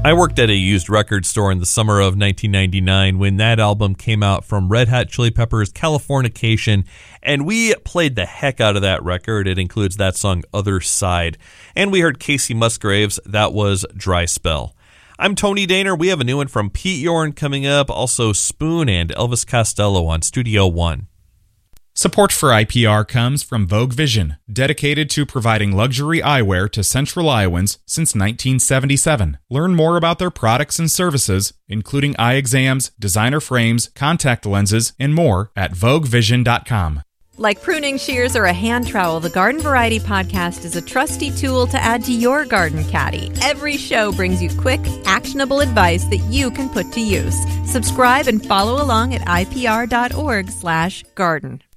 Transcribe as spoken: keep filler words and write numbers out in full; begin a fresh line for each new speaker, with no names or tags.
I worked at a used record store in the summer of nineteen ninety-nine when that album came out from Red Hot Chili Peppers' Californication, and we played the heck out of that record. It includes that song, Other Side. And we heard Casey Musgraves, that was Dry Spell. I'm Tony Daner. We have a new one from Pete Yorn coming up, also Spoon and Elvis Costello on Studio One.
Support for I P R comes from Vogue Vision, dedicated to providing luxury eyewear to Central Iowans since nineteen seventy-seven. Learn more about their products and services, including eye exams, designer frames, contact lenses, and more at vogue vision dot com.
Like pruning shears or a hand trowel, the Garden Variety Podcast is a trusty tool to add to your garden caddy. Every show brings you quick, actionable advice that you can put to use. Subscribe and follow along at I P R dot org slash garden.